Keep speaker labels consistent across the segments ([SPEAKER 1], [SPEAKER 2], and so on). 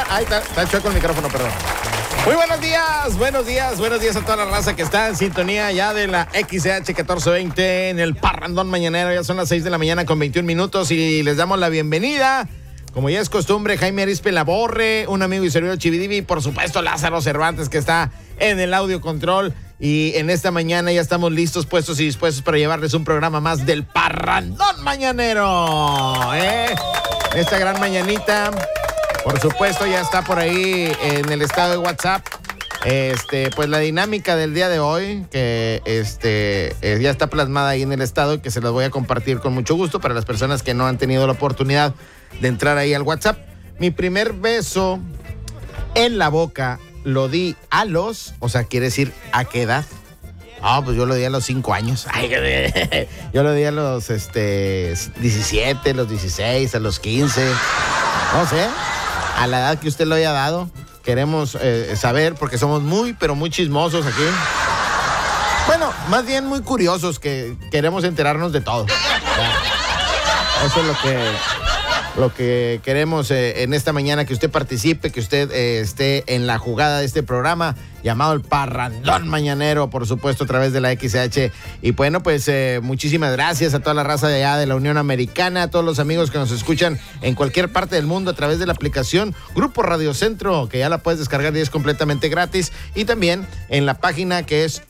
[SPEAKER 1] ahí está chueco el micrófono, perdón. Muy buenos días a toda la raza que está en sintonía ya de la XCH 1420 en el Parrandón Mañanero. Ya son las 6 de la mañana con 21 minutos y les damos la bienvenida. Como ya es costumbre, Jaime Arispe Laborre, un amigo y servidor Chividivi, y por supuesto Lázaro Cervantes, que está en el audio control. Y en esta mañana ya estamos listos, puestos y dispuestos para llevarles un programa más del Parrandón Mañanero. Esta gran mañanita, por supuesto, ya está por ahí en el estado de WhatsApp. Pues la dinámica del día de hoy, que ya está plasmada ahí en el estado y que se las voy a compartir con mucho gusto para las personas que no han tenido la oportunidad de entrar ahí al WhatsApp. Mi primer beso en la boca lo di a los, o sea, quiere decir, ¿a qué edad? Pues yo lo di a los 5 años. Yo lo di a los 17, los 16, a los 15. No sé, a la edad que usted lo haya dado. Queremos saber, porque somos muy, pero muy chismosos aquí. Bueno, más bien muy curiosos, que queremos enterarnos de todo. Eso es lo que queremos en esta mañana, que usted participe, que usted esté en la jugada de este programa llamado el Parrandón Mañanero, por supuesto, a través de la XH. Y bueno, pues muchísimas gracias a toda la raza de allá de la Unión Americana, a todos los amigos que nos escuchan en cualquier parte del mundo a través de la aplicación Grupo Radio Centro, que ya la puedes descargar y es completamente gratis. Y también en la página que es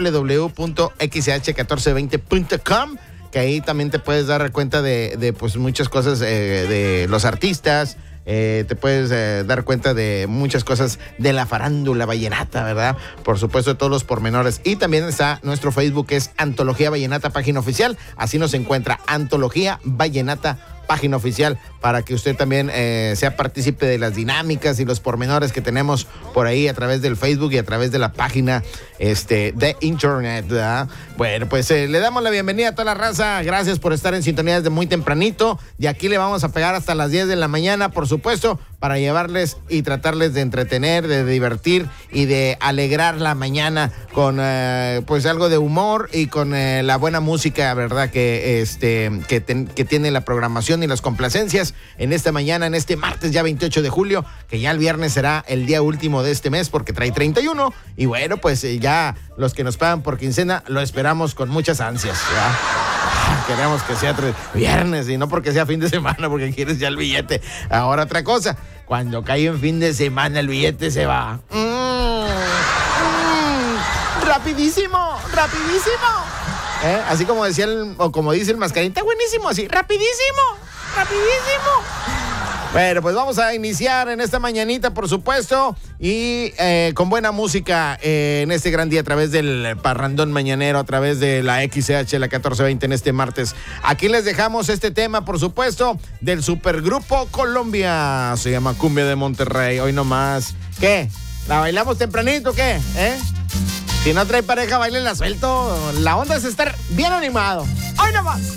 [SPEAKER 1] www.xh1420.com, que ahí también te puedes dar cuenta de pues muchas cosas de los artistas, te puedes dar cuenta de muchas cosas de la farándula vallenata, ¿verdad? Por supuesto, de todos los pormenores. Y también está nuestro Facebook, que es Antología Vallenata, página oficial. Así nos encuentra, Antología Vallenata, página oficial, para que usted también sea partícipe de las dinámicas y los pormenores que tenemos por ahí a través del Facebook y a través de la página de internet, ¿verdad? Bueno, pues le damos la bienvenida a toda la raza. Gracias por estar en sintonía desde muy tempranito. Y aquí le vamos a pegar hasta las 10 de la mañana, por supuesto, para llevarles y tratarles de entretener, de divertir y de alegrar la mañana con pues algo de humor y con la buena música, ¿verdad? Que tiene la programación y las complacencias en esta mañana, en este martes ya 28 de julio, que ya el viernes será el día último de este mes porque trae 31. Y bueno, pues ya los que nos pagan por quincena lo esperamos con muchas ansias, ¿verdad? Queremos que sea viernes y no porque sea fin de semana, porque quieres ya el billete. Ahora otra cosa, cuando cae en fin de semana el billete se va. Rapidísimo. Así como decía como dice el Mascarín, está buenísimo, así, rapidísimo. Bueno, pues vamos a iniciar en esta mañanita, por supuesto, y con buena música en este gran día a través del Parrandón Mañanero, a través de la XCH, la 1420 en este martes. Aquí les dejamos este tema, por supuesto, del Supergrupo Colombia. Se llama Cumbia de Monterrey. Hoy nomás. ¿Qué? ¿La bailamos tempranito o qué? Si no trae pareja, bailenla suelto. La onda es estar bien animado. Hoy nomás.